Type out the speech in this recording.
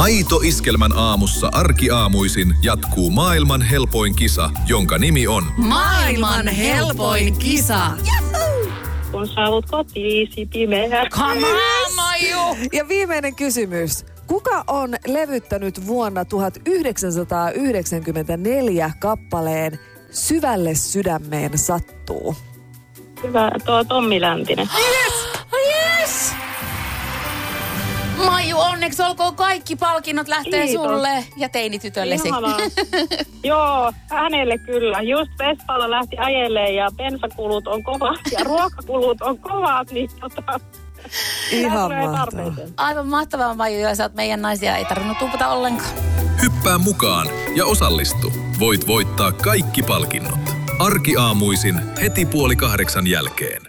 Aito Iskelmän aamussa arkiaamuisin jatkuu maailman helpoin kisa, jonka nimi on Maailman helpoin kisa. Kun saavut kotiisi pimeä. Come on, Maiju! Ja viimeinen kysymys. Kuka on levyttänyt vuonna 1994 kappaleen Syvälle sydämeen sattuu? Hyvä, tuo Tommi Läntinen. Yes! Maiju, onneksi olkoon kaikki palkinnot lähtee Kiitos. sulle ja teinitytöllesi. Ihanaa. Joo, hänelle kyllä. Just Vespalla lähti ajelee ja bensakulut on kovat ja ruokakulut on kovat, niin Ihan tulee mahtavaa. tarpeeseen. Aivan mahtavaa, Maiju, ja sä oot meidän naisia, ei tarvinnut tupata ollenkaan. Hyppää mukaan ja osallistu. Voit voittaa kaikki palkinnot. Arkiaamuisin heti 7:30 jälkeen.